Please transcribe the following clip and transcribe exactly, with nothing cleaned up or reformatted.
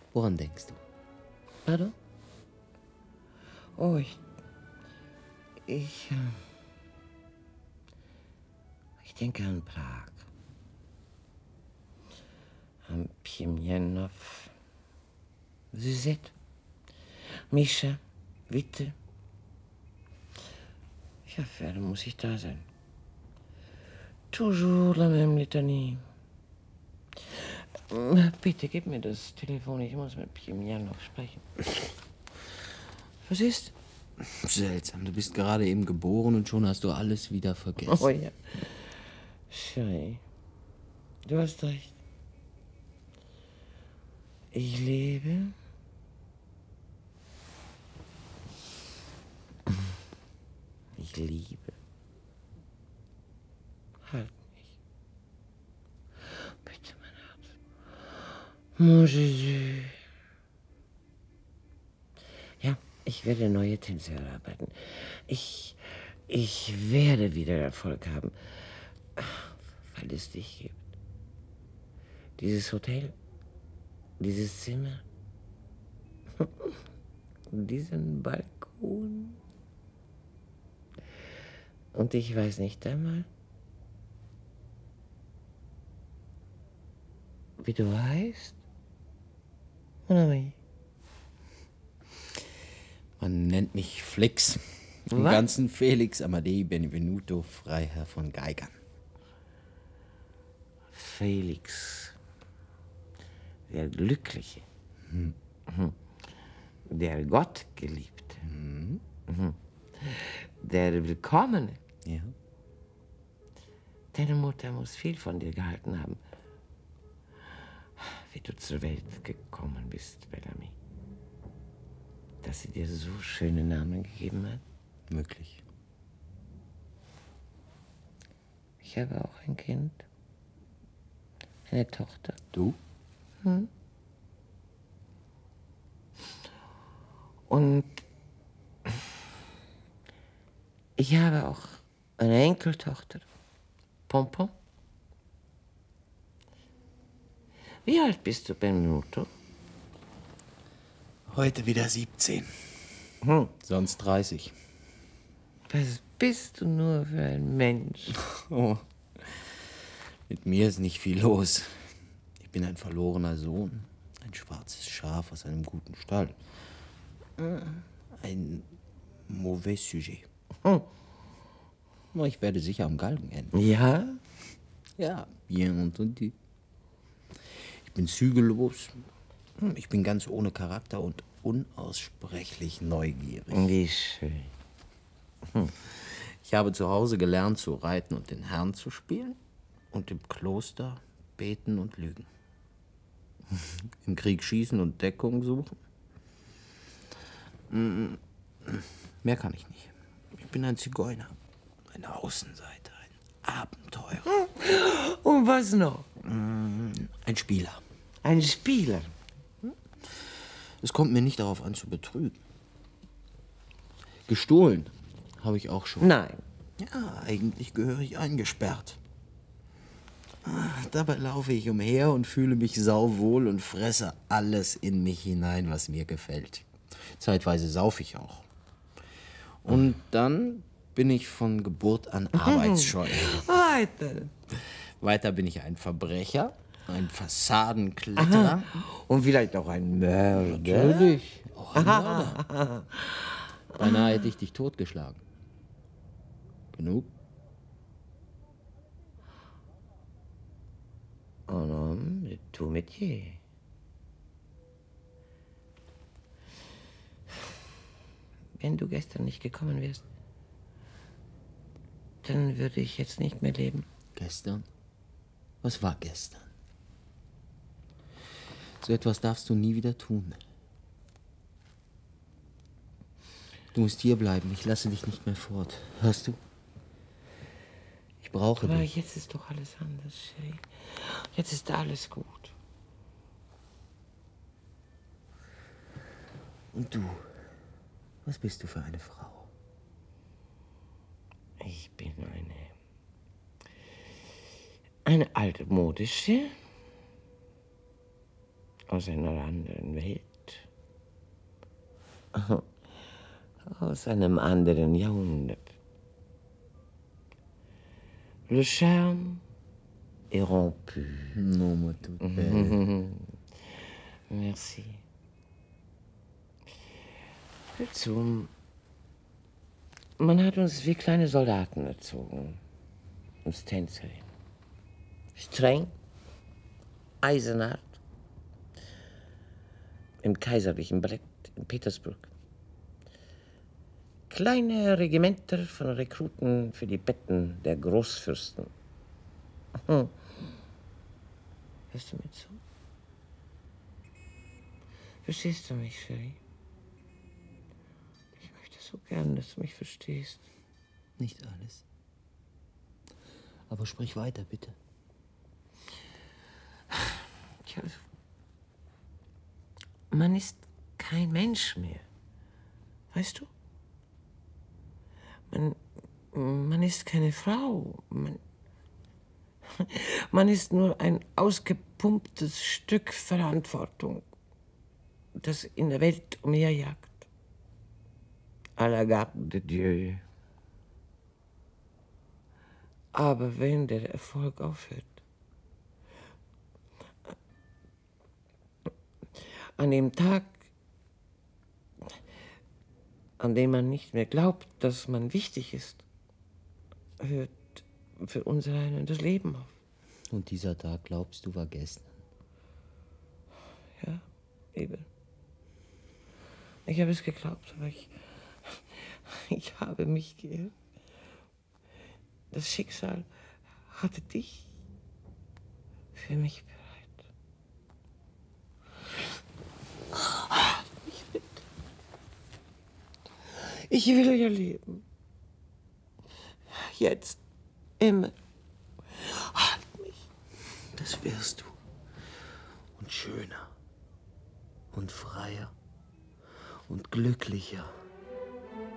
Woran denkst du? Pardon? Oh, ich... Ich... äh, Ich denke an Prag. An Pjemjenow. Suzette. Mischa. Witte. Ja, für alle muss ich da sein. Toujours la même litanie. Bitte, gib mir das Telefon. Ich muss mit Pjemjenow sprechen. Was ist? Seltsam, du bist gerade eben geboren und schon hast du alles wieder vergessen. Oh ja. Chérie, du hast recht. Ich lebe. Ich liebe. Halt mich. Bitte, mein Herz. Mon Jésus. Ja, ich werde neue Tänze erarbeiten. Ich, ich werde wieder Erfolg haben. Weil es dich gibt. Dieses Hotel, dieses Zimmer, diesen Balkon. Und ich weiß nicht einmal, wie du heißt. Mon ami. Man nennt mich Flix. Im Was? Ganzen Felix Amadei Benvenuto, Freiherr von Geigern. Felix, der Glückliche, mhm. Der Gottgeliebte, mhm. Der Willkommene. Ja. Deine Mutter muss viel von dir gehalten haben, wie du zur Welt gekommen bist, Bellamy. Dass sie dir so schöne Namen gegeben hat. Möglich. Ich habe auch ein Kind. Eine Tochter. Du? Hm. Und ich habe auch eine Enkeltochter. Pompon. Wie alt bist du, Benvenuto? Heute wieder siebzehn. Hm. Sonst dreißig. Was bist du nur für ein Mensch? Oh. Mit mir ist nicht viel los. Ich bin ein verlorener Sohn. Ein schwarzes Schaf aus einem guten Stall. Ein mauvais sujet. Hm. Ich werde sicher am Galgen enden. Ja? Ja, bien entendu. Ich bin zügellos. Ich bin ganz ohne Charakter und unaussprechlich neugierig. Wie schön. Hm. Ich habe zu Hause gelernt zu reiten und den Herrn zu spielen und im Kloster beten und lügen. Im Krieg schießen und Deckung suchen. Mehr kann ich nicht. Ich bin ein Zigeuner, ein Außenseiter, ein Abenteurer. Und was noch? Ein Spieler. Ein Spieler? Es kommt mir nicht darauf an, zu betrügen. Gestohlen habe ich auch schon. Nein. Ja, eigentlich gehöre ich eingesperrt. Dabei laufe ich umher und fühle mich sauwohl und fresse alles in mich hinein, was mir gefällt. Zeitweise saufe ich auch. Und dann bin ich von Geburt an arbeitsscheu. Weiter. Weiter bin ich ein Verbrecher, ein Fassadenkletterer. Und vielleicht auch ein Mörder. Natürlich. Auch ein Mörder. Beinahe hätte ich dich totgeschlagen. Genug? Un homme de tout métier. Wenn du gestern nicht gekommen wärst, dann würde ich jetzt nicht mehr leben. Gestern? Was war gestern? So etwas darfst du nie wieder tun. Du musst hier bleiben. Ich lasse dich nicht mehr fort. Hörst du? Ich brauche Aber dich. jetzt ist doch alles anders, Sherry. Jetzt ist alles gut. Und du? Was bist du für eine Frau? Ich bin eine... eine altmodische, aus einer anderen Welt, aus einem anderen Jahrhundert. Le charme est rompu. Non, ma toute belle. Merci. Hör zu. Man hat uns wie kleine Soldaten erzogen. Uns Tänzerin. Streng, eisenhart. Im kaiserlichen Ballett in Petersburg. Kleine Regimenter von Rekruten für die Betten der Großfürsten. Hm. Hörst du mir zu? Verstehst du mich, Cherie? Ich möchte so gern, dass du mich verstehst. Nicht alles. Aber sprich weiter, bitte. Tja, man ist kein Mensch mehr. Weißt du? Man, man ist keine Frau. Man, man ist nur ein ausgepumptes Stück Verantwortung, das in der Welt umherjagt. À la garde de Dieu. Aber wenn der Erfolg aufhört, an dem Tag, an dem man nicht mehr glaubt, dass man wichtig ist, hört für uns allein das Leben auf. Und dieser Tag, glaubst du, war gestern? Ja, eben. Ich habe es geglaubt, aber ich, ich habe mich geirrt. Das Schicksal hatte dich für mich bereit. Ich will, ich will ja leben. Jetzt, immer. Halt mich. Das wirst du. Und schöner. Und freier. Und glücklicher.